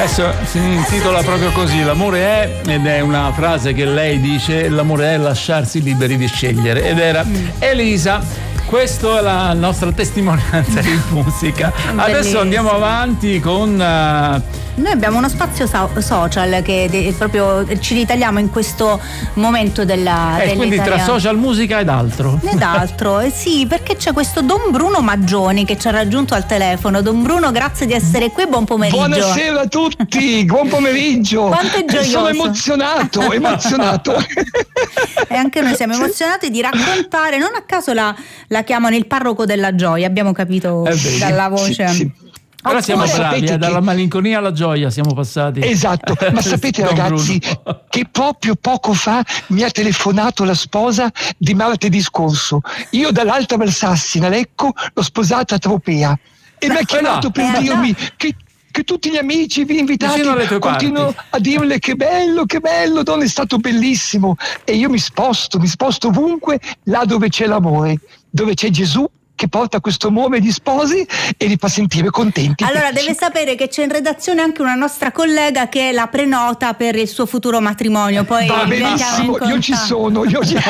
Adesso si intitola proprio così: l'amore è, ed è una frase che lei dice, l'amore è lasciarsi liberi di scegliere, ed era Elisa. Questa è la nostra testimonianza di musica. Adesso andiamo avanti con noi abbiamo uno spazio social che proprio ci ritagliamo in questo momento quindi tra social, musica ed altro. Sì, perché c'è questo Don Bruno Maggioni che ci ha raggiunto al telefono. Don Bruno, grazie di essere qui, buon pomeriggio. Buonasera a tutti, buon pomeriggio. Quanto è gioioso. Sono emozionato. E anche noi siamo emozionati di raccontare, non a caso la chiamano il parroco della gioia, abbiamo capito dalla voce. Sì. Ora siamo bravi, dalla malinconia alla gioia siamo passati. Esatto, ma sapete ragazzi che proprio poco fa mi ha telefonato la sposa di martedì scorso. Io dall'Alta Valsassina, Lecco, l'ho sposata a Tropea e mi ha chiamato per dirmi che tutti gli amici vi invitati continuano a dirle che bello, Don, è stato bellissimo. E io mi sposto ovunque, là dove c'è l'amore, dove c'è Gesù che porta questo amore di sposi e li fa sentire contenti. Allora deve sapere che c'è in redazione anche una nostra collega che la prenota per il suo futuro matrimonio. Poi va benissimo, io ci sono.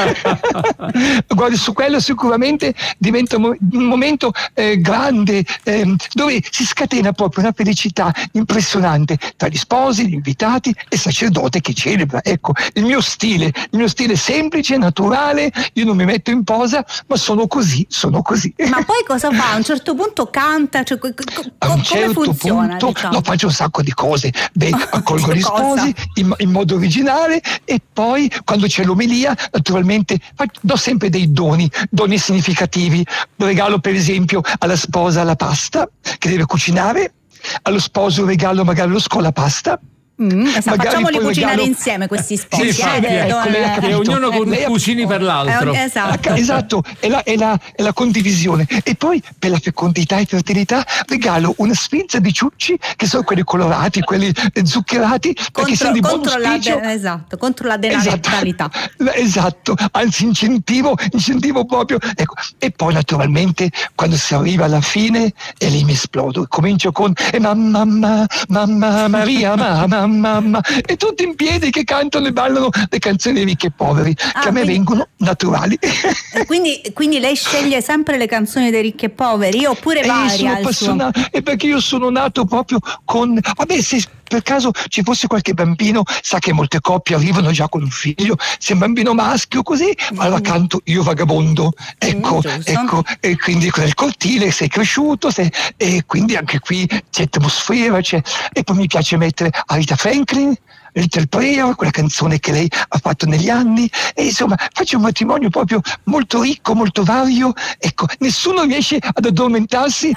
Guarda, su quello sicuramente diventa un momento grande, dove si scatena proprio una felicità impressionante tra gli sposi, gli invitati e il sacerdote che celebra. Ecco, il mio stile semplice, naturale, io non mi metto in posa, ma sono così. Ma poi cosa fa? A un certo punto canta? Cioè, a un certo funziona, punto diciamo? Faccio un sacco di cose. Accolgo gli sposi in modo originale e poi quando c'è l'omelia naturalmente do sempre dei doni significativi. Regalo per esempio alla sposa la pasta che deve cucinare, allo sposo regalo magari lo scolapasta. Facciamoli cucinare insieme questi sposi. Ognuno cucini per l'altro. Esatto. È la condivisione. E poi per la fecondità e fertilità regalo una sfilza di ciucci che sono quelli colorati, quelli zuccherati, perché sono di buon auspicio. Contro la denatalità. Esatto, anzi incentivo proprio. Ecco. E poi naturalmente quando si arriva alla fine e lì mi esplodo, comincio con mamma Maria, mamma, e tutti in piedi che cantano e ballano le canzoni ricche e poveri che a me vengono naturali. Quindi lei sceglie sempre le canzoni dei ricchi e poveri oppure varia? Sono appassionato, e perché io sono nato proprio con se per caso ci fosse qualche bambino, sa che molte coppie arrivano già con un figlio, se è un bambino maschio così, allora canto Io vagabondo, ecco, e quindi nel cortile sei cresciuto, e quindi anche qui c'è atmosfera, e poi mi piace mettere Aretha Franklin, Little Prayer, quella canzone che lei ha fatto negli anni, e insomma faccio un matrimonio proprio molto ricco, molto vario, ecco, nessuno riesce ad addormentarsi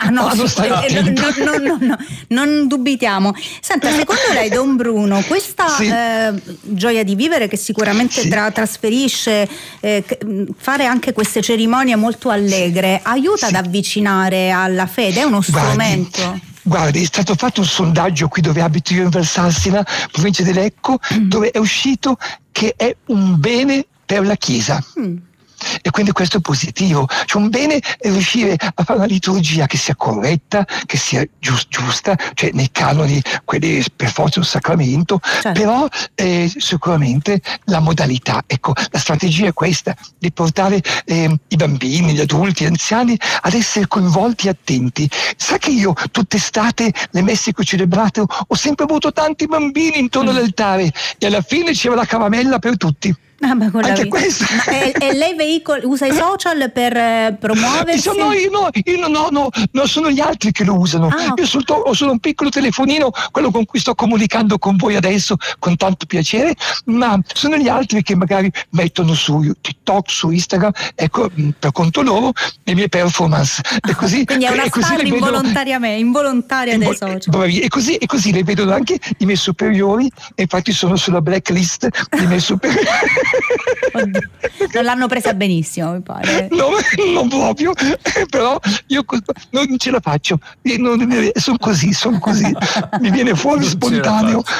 non dubitiamo. Senta, secondo lei Don Bruno questa gioia di vivere che sicuramente trasferisce, fare anche queste cerimonie molto allegre aiuta ad avvicinare alla fede? È uno strumento? Guardi, è stato fatto un sondaggio qui dove abito io in Valsassina, provincia di Lecco, dove è uscito che è un bene per la Chiesa. E quindi questo è positivo, cioè un bene è riuscire a fare una liturgia che sia corretta, che sia giusta, cioè nei canoni quelli per forza un sacramento, però sicuramente la modalità, ecco, la strategia è questa, di portare i bambini, gli adulti, gli anziani ad essere coinvolti e attenti. Sa che io tutt'estate le messe che ho celebrato ho sempre avuto tanti bambini intorno all'altare e alla fine c'era la caramella per tutti. Anche questo. E lei usa i social per promuoversi? No, sono gli altri che lo usano. Io ho solo un piccolo telefonino, quello con cui sto comunicando con voi adesso con tanto piacere, ma sono gli altri che magari mettono su TikTok, su Instagram, ecco, per conto loro, le mie performance. E così, quindi è una star involontaria dei social. Bravi, e così le vedono anche i miei superiori, e infatti sono sulla blacklist dei miei superiori. Non l'hanno presa benissimo, mi pare. No, non proprio, però io non ce la faccio. Sono così, mi viene fuori spontaneo.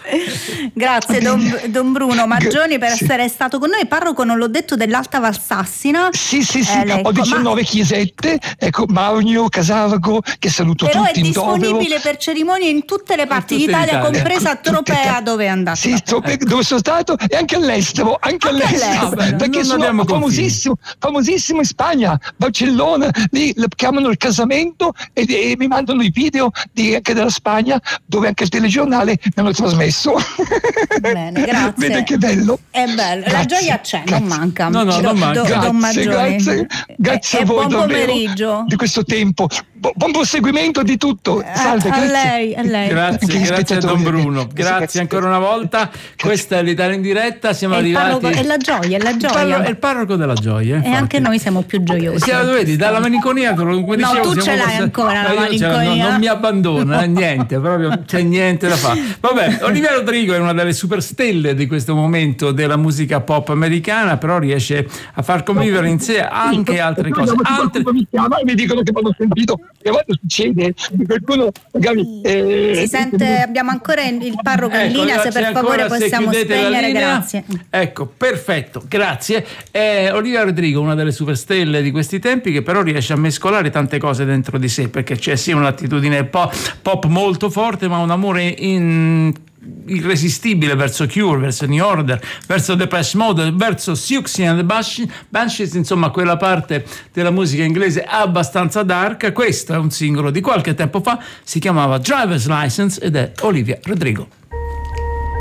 Grazie Don Bruno Maggioni per essere stato con noi. Parroco, non l'ho detto, dell'Alta Valsassina. Sì, ho 19 chiesette, ecco, Maugno, Casavago, che saluto però tutti. Però è disponibile per cerimonie in tutte le parti d'Italia, compresa Tropea, dove è andato. Sì, dove sono stato, e anche all'estero, perché sono famosissimo in Spagna, Barcellona, lì chiamano il casamento e mi mandano i video anche della Spagna, dove anche il telegiornale mi hanno trasmesso. Bene, grazie. Vede che bello. È bello. Grazie, la gioia c'è, non manca. No, non manca. Don Maggioni. Grazie a voi, buon pomeriggio di questo tempo. Buon proseguimento di tutto. Salve, grazie. A lei. Grazie a Don Bruno. Grazie ancora una volta. Grazie. Questa è l'Italia in diretta. Siamo arrivati. È la gioia. È il parroco della gioia. E anche noi siamo più gioiosi. Vedi, dalla malinconia, come dicevo, tu ce l'hai ancora la malinconia. Non mi abbandona, niente, proprio c'è niente da fare. Vabbè, Olivia Rodrigo è una delle superstelle di questo momento della musica pop americana, però riesce a far convivere in sé anche altre cose. Mi chiama e mi dicono che mi hanno sentito, che a volte succede, qualcuno magari si sente, abbiamo ancora il parroco in linea, se per favore possiamo spegnere, grazie. Ecco, perfetto, grazie. Olivia Rodrigo, una delle superstelle di questi tempi, che però riesce a mescolare tante cose dentro di sé, perché c'è sì un'attitudine pop molto forte, ma un amore irresistibile verso Cure, verso New Order, verso Depeche Mode, verso Siouxsie and the Banshees, insomma quella parte della musica inglese abbastanza dark. Questo è un singolo di qualche tempo fa, si chiamava Driver's License ed è Olivia Rodrigo.